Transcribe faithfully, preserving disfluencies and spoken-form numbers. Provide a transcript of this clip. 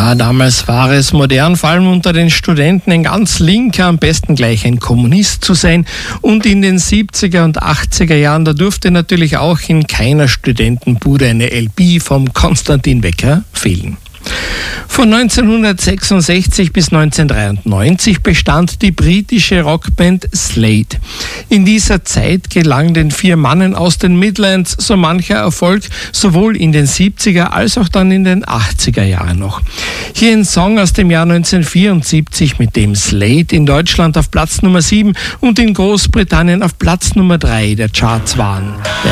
Ja, damals war es modern, vor allem unter den Studenten, ein ganz linker, am besten gleich ein Kommunist zu sein. Und in den siebziger und achtziger Jahren, da durfte natürlich auch in keiner Studentenbude eine L P vom Konstantin Wecker fehlen. Von neunzehnhundertsechsundsechzig bis neunzehnhundertdreiundneunzig bestand die britische Rockband Slade. In dieser Zeit gelang den vier Mannen aus den Midlands so mancher Erfolg, sowohl in den siebziger als auch dann in den achtziger Jahren noch. Hier ein Song aus dem Jahr neunzehnhundertvierundsiebzig, mit dem Slade in Deutschland auf Platz Nummer sieben und in Großbritannien auf Platz Nummer drei der Charts waren.